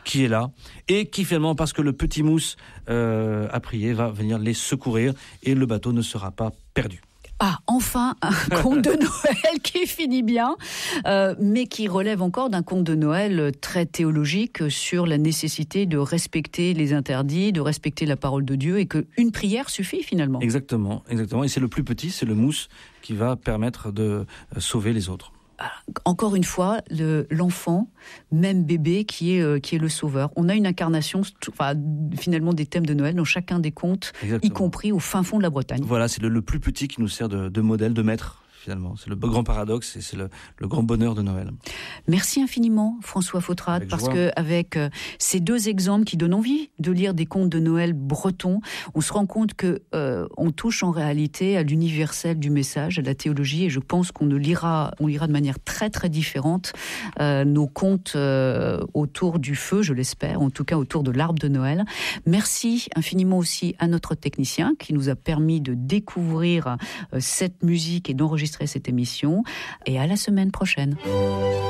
qui est là et qui finalement, parce que le petit Mousse a prié, va venir les secourir et le bateau ne sera pas perdu. Ah, enfin, un conte de Noël qui finit bien, mais qui relève encore d'un conte de Noël très théologique sur la nécessité de respecter les interdits, de respecter la parole de Dieu et qu'une prière suffit finalement. Exactement. Et c'est le plus petit, c'est le Mousse qui va permettre de sauver les autres. Encore une fois, l'enfant, même bébé, qui est le sauveur. On a une incarnation, finalement, des thèmes de Noël dans chacun des contes, Exactement. Y compris au fin fond de la Bretagne. Voilà, c'est le plus petit qui nous sert de modèle, de maître. Finalement. C'est le grand paradoxe et c'est le grand bonheur de Noël. Merci infiniment François Fautrade, parce qu'avec ces deux exemples qui donnent envie de lire des contes de Noël bretons, on se rend compte qu'on touche en réalité à l'universel du message, à la théologie, et je pense qu'on lira de manière très très différente nos contes autour du feu, je l'espère, en tout cas autour de l'arbre de Noël. Merci infiniment aussi à notre technicien qui nous a permis de découvrir cette musique et d'enregistrer cette émission, et à la semaine prochaine.